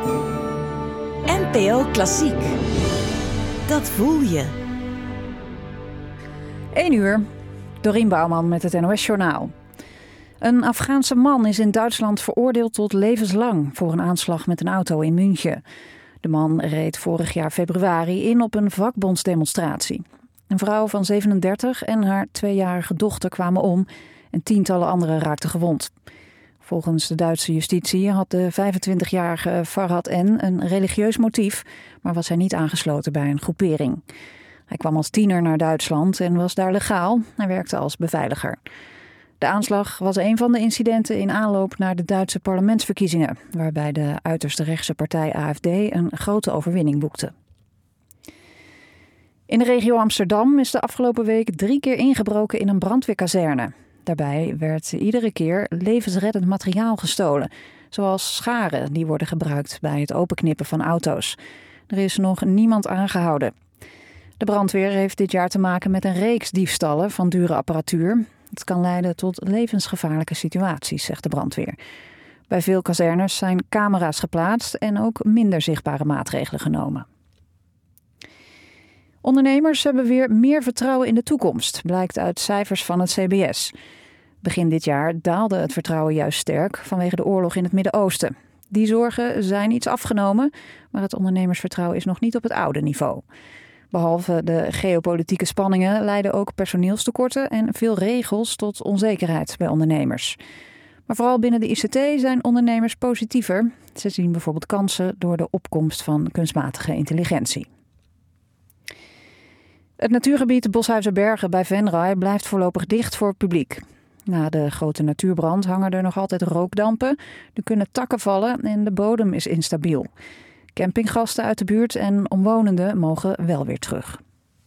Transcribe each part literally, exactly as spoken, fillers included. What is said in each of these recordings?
N P O Klassiek. Dat voel je. één uur. Dorien Bouwman met het N O S-journaal. Een Afghaanse man is in Duitsland veroordeeld tot levenslang voor een aanslag met een auto in München. De man reed vorig jaar februari in op een vakbondsdemonstratie. Een vrouw van zevenendertig en haar tweejarige dochter kwamen om en tientallen anderen raakten gewond. Volgens de Duitse justitie had de vijfentwintigjarige Farhad N. een religieus motief, maar was hij niet aangesloten bij een groepering. Hij kwam als tiener naar Duitsland en was daar legaal. Hij werkte als beveiliger. De aanslag was een van de incidenten in aanloop naar de Duitse parlementsverkiezingen, waarbij de uiterst rechtse partij A F D een grote overwinning boekte. In de regio Amsterdam is de afgelopen week drie keer ingebroken in een brandweerkazerne. Daarbij werd iedere keer levensreddend materiaal gestolen, zoals scharen die worden gebruikt bij het openknippen van auto's. Er is nog niemand aangehouden. De brandweer heeft dit jaar te maken met een reeks diefstallen van dure apparatuur. Het kan leiden tot levensgevaarlijke situaties, zegt de brandweer. Bij veel kazernes zijn camera's geplaatst en ook minder zichtbare maatregelen genomen. Ondernemers hebben weer meer vertrouwen in de toekomst, blijkt uit cijfers van het C B S. Begin dit jaar daalde het vertrouwen juist sterk vanwege de oorlog in het Midden-Oosten. Die zorgen zijn iets afgenomen, maar het ondernemersvertrouwen is nog niet op het oude niveau. Behalve de geopolitieke spanningen leiden ook personeelstekorten en veel regels tot onzekerheid bij ondernemers. Maar vooral binnen de I C T zijn ondernemers positiever. Ze zien bijvoorbeeld kansen door de opkomst van kunstmatige intelligentie. Het natuurgebied Boshuizenbergen bij Venray blijft voorlopig dicht voor het publiek. Na de grote natuurbrand hangen er nog altijd rookdampen. Er kunnen takken vallen en de bodem is instabiel. Campinggasten uit de buurt en omwonenden mogen wel weer terug.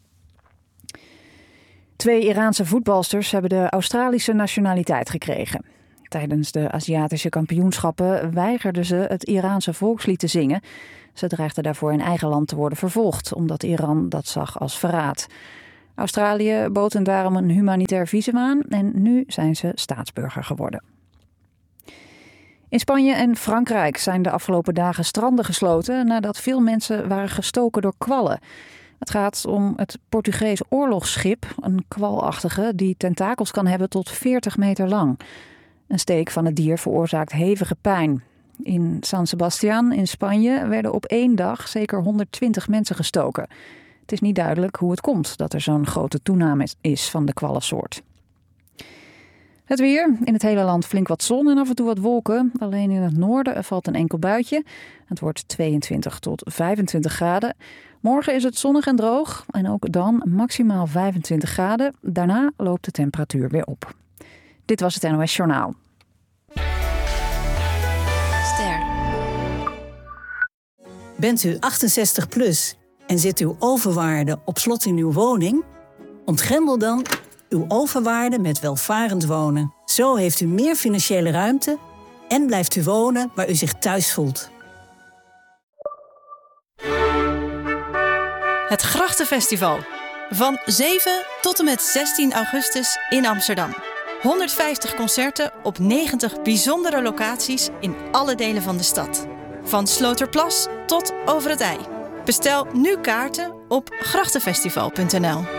Twee Iraanse voetbalsters hebben de Australische nationaliteit gekregen. Tijdens de Aziatische kampioenschappen weigerden ze het Iraanse volkslied te zingen. Ze dreigden daarvoor in eigen land te worden vervolgd, omdat Iran dat zag als verraad. Australië bood hen daarom een humanitair visum aan en nu zijn ze staatsburger geworden. In Spanje en Frankrijk zijn de afgelopen dagen stranden gesloten nadat veel mensen waren gestoken door kwallen. Het gaat om het Portugees oorlogsschip, een kwalachtige die tentakels kan hebben tot veertig meter lang. Een steek van het dier veroorzaakt hevige pijn. In San Sebastián in Spanje werden op één dag zeker honderdtwintig mensen gestoken. Het is niet duidelijk hoe het komt dat er zo'n grote toename is van de kwallensoort. Het weer. In het hele land flink wat zon en af en toe wat wolken. Alleen in het noorden valt een enkel buitje. Het wordt tweeëntwintig tot vijfentwintig graden. Morgen is het zonnig en droog. En ook dan maximaal vijfentwintig graden. Daarna loopt de temperatuur weer op. Dit was het N O S Journaal. Ster. Bent u achtenzestig plus en zit uw overwaarde op slot in uw woning? Ontgrendel dan uw overwaarde met welvarend wonen. Zo heeft u meer financiële ruimte en blijft u wonen waar u zich thuis voelt. Het Grachtenfestival. Van zeven tot en met zestien augustus in Amsterdam. honderdvijftig concerten op negentig bijzondere locaties in alle delen van de stad. Van Sloterplas tot Over het IJ. Bestel nu kaarten op grachtenfestival punt n l.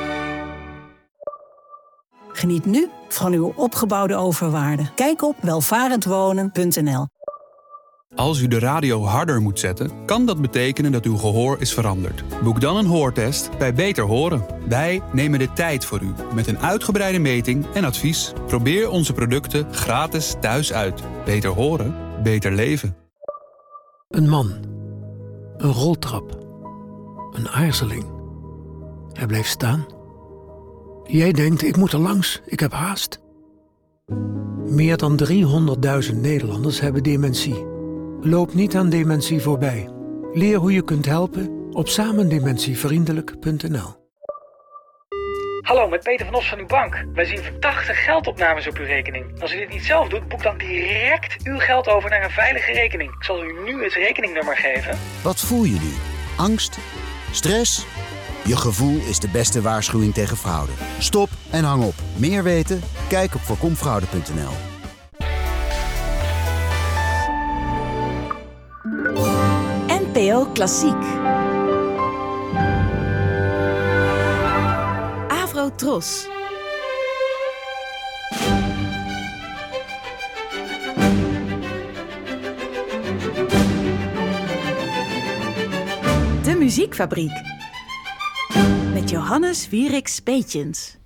Geniet nu van uw opgebouwde overwaarde. Kijk op welvarendwonen punt n l. Als u de radio harder moet zetten, kan dat betekenen dat uw gehoor is veranderd. Boek dan een hoortest bij Beter Horen. Wij nemen de tijd voor u met een uitgebreide meting en advies. Probeer onze producten gratis thuis uit. Beter horen, beter leven. Een man. Een roltrap. Een aarzeling. Hij blijft staan. Jij denkt, ik moet er langs, ik heb haast. Meer dan driehonderdduizend Nederlanders hebben dementie. Loop niet aan dementie voorbij. Leer hoe je kunt helpen op samendementievriendelijk punt n l. Hallo, met Peter van Os van uw bank. Wij zien verdachte geldopnames op uw rekening. Als u dit niet zelf doet, boek dan direct uw geld over naar een veilige rekening. Ik zal u nu het rekeningnummer geven. Wat voel je nu? Angst? Stress? Je gevoel is de beste waarschuwing tegen fraude. Stop en hang op. Meer weten? Kijk op voorkom fraude punt n l. N P O Klassiek. Avro Tros. De Muziekfabriek. Met Johannes Wieriks Peetjens.